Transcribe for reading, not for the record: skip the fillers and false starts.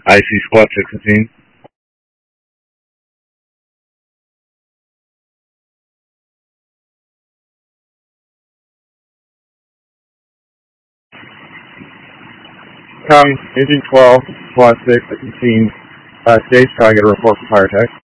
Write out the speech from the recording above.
IC Squad 615. Copy. Engine 12, Squad 6, 15, stage, trying to get a report for fire attack.